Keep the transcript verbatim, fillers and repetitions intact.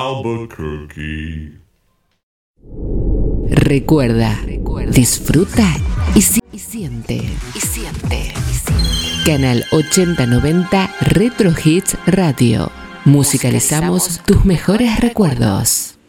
Albuquerque. Recuerda, Recuerda, disfruta y, si y siente. Y siente. Y siente. Canal ochenta noventa Retro Hits Radio. Musicalizamos tus mejores recuerdos.